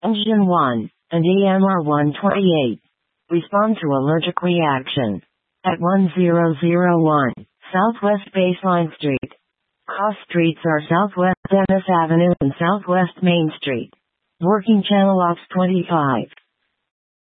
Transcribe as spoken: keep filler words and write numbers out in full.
Engine one, and E M R one twenty-eight. Respond to allergic reaction. At one thousand one, Southwest Baseline Street. Cross streets are Southwest Dennis Avenue and Southwest Main Street. Working channel aux twenty-five.